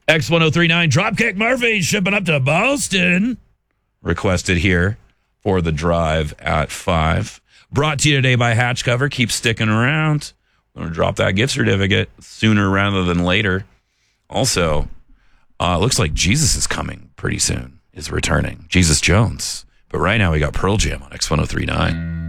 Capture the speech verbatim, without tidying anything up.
X one oh three nine, Dropkick Murphy shipping up to Boston. Requested here for the drive at five. Brought to you today by Hatch Cover. Keep sticking around. I'm going to drop that gift certificate sooner rather than later. Also, uh, it looks like Jesus is coming pretty soon, is returning. Jesus Jones. But right now we got Pearl Jam on X one oh three nine.